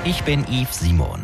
Ich bin Yves Simon.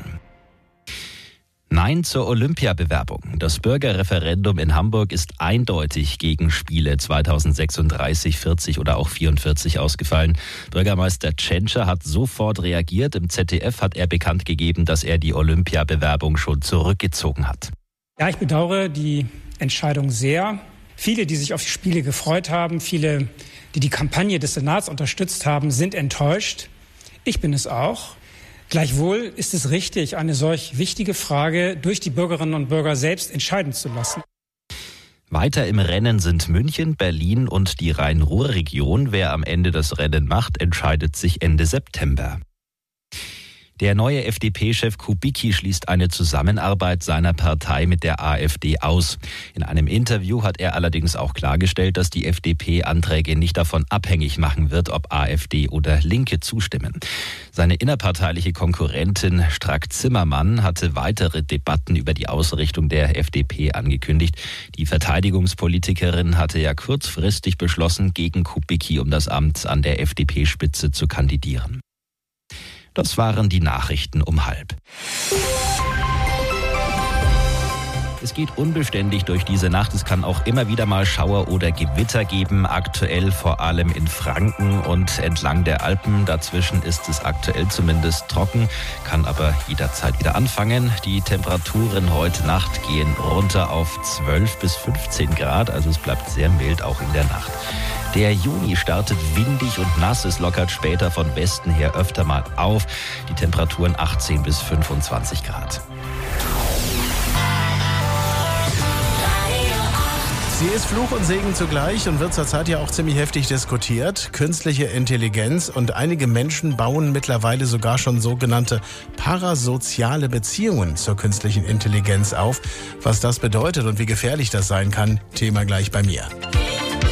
Nein zur Olympiabewerbung. Das Bürgerreferendum in Hamburg ist eindeutig gegen Spiele 2036, 40 oder auch 44 ausgefallen. Bürgermeister Tschentscher hat sofort reagiert. Im ZDF hat er bekannt gegeben, dass er die Olympiabewerbung schon zurückgezogen hat. Ja, ich bedauere die Entscheidung sehr. Viele, die sich auf die Spiele gefreut haben, viele, die die Kampagne des Senats unterstützt haben, sind enttäuscht. Ich bin es auch. Gleichwohl ist es richtig, eine solch wichtige Frage durch die Bürgerinnen und Bürger selbst entscheiden zu lassen. Weiter im Rennen sind München, Berlin und die Rhein-Ruhr-Region. Wer am Ende das Rennen macht, entscheidet sich Ende September. Der neue FDP-Chef Kubicki schließt eine Zusammenarbeit seiner Partei mit der AfD aus. In einem Interview hat er allerdings auch klargestellt, dass die FDP Anträge nicht davon abhängig machen wird, ob AfD oder Linke zustimmen. Seine innerparteiliche Konkurrentin Strack-Zimmermann hatte weitere Debatten über die Ausrichtung der FDP angekündigt. Die Verteidigungspolitikerin hatte ja kurzfristig beschlossen, gegen Kubicki um das Amt an der FDP-Spitze zu kandidieren. Das waren die Nachrichten um 12:30. Es geht unbeständig durch diese Nacht. Es kann auch immer wieder mal Schauer oder Gewitter geben. Aktuell vor allem in Franken und entlang der Alpen. Dazwischen ist es aktuell zumindest trocken, kann aber jederzeit wieder anfangen. Die Temperaturen heute Nacht gehen runter auf 12 bis 15 Grad. Also es bleibt sehr mild auch in der Nacht. Der Juni startet windig und nass. Es lockert später von Westen her öfter mal auf. Die Temperaturen 18 bis 25 Grad. Sie ist Fluch und Segen zugleich und wird zurzeit ja auch ziemlich heftig diskutiert. Künstliche Intelligenz, und einige Menschen bauen mittlerweile sogar schon sogenannte parasoziale Beziehungen zur künstlichen Intelligenz auf. Was das bedeutet und wie gefährlich das sein kann, Thema gleich bei mir.